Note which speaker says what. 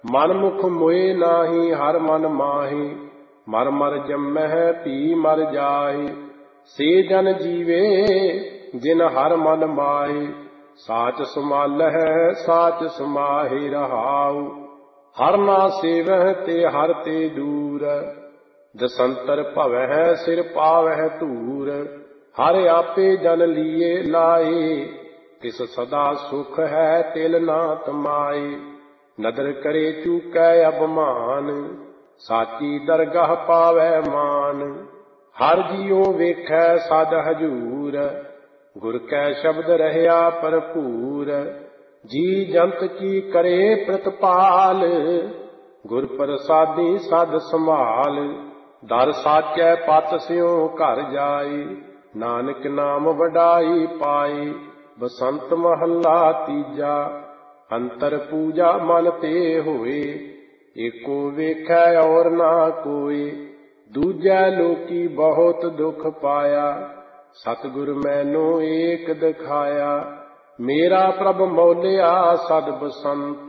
Speaker 1: ਮਨ ਮੁਖ ਮੋਏ ਨਾਹੀ ਹਰ ਮਨ ਮਾਹੀ, ਮਰ ਮਰ ਜੰਮਹਿ ਭੀ ਮਰ ਜਾਏ। ਸੇ ਜਨ ਜੀਵੇ ਜਿਨ ਹਰ ਮਨ ਮਾਏ, ਸਾਚ ਸਮਾਲਹਿ ਸਾਚ ਸਮਾਹਿ ਰਹਾਉ। ਹਰ ਨਾ ਸੇਵਹਿ ਤੇ ਹਰ ਤੇ ਦੂਰ, ਦਸੰਤਰ ਭਵਹਿ ਸਿਰ ਪਾਵਹਿ ਧੂਰ। ਹਰ ਆਪੇ ਜਨ ਲੀਏ ਲਾਏ, ਤਿਸ ਸਦਾ ਸੁਖ ਹੈ ਤਿਲ ਨਾ ਤਮਾਏ। ਨਦਰ ਕਰੇ ਚੂਕੈ ਅਭਮਾਨ, ਸਾਚੀ ਦਰਗਾਹ ਪਾਵੈ ਮਾਨ। ਹਰ ਜੀਉ ਵੇਖੈ ਸਦ ਹਜੂਰ, ਗੁਰ ਕੈ ਸ਼ਬਦ ਰਹਿਆ ਭਰਪੂਰ। ਜੀ ਜੰਤ ਕੀ ਕਰੇ ਪ੍ਰਤਪਾਲ, ਗੁਰ ਪ੍ਰਸਾਦੀ ਸਦ ਸੰਭਾਲ। ਦਰ ਸਾਚੈ ਪਤ ਸਿਉ ਘਰ ਜਾਏ, ਨਾਨਕ ਨਾਮ ਵਡਾਈ ਪਾਏ। ਬਸੰਤ ਮਹੱਲਾ ਤੀਜਾ। ਅੰਤਰ ਪੂਜਾ ਮਨ ਤੇ ਹੋਏ, ਏਕੋ ਵੇਖੈ ਔਰ ਨਾ ਕੋਇ। ਦੂਜੈ ਲੋਕੀ ਬਹੁਤ ਦੁਖ ਪਾਇਆ, ਸਤਿਗੁਰ ਮੈਨੋ ਏਕ ਦਿਖਾਇਆ। ਮੇਰਾ ਪ੍ਰਭ ਮੌਲਿਆ ਸਦ ਬਸੰਤ,